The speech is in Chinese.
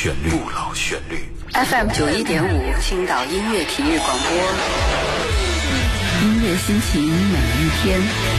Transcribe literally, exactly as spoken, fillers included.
旋律，不老旋律。 F M 九一点五，青岛音乐体育广播，音乐心情每一天。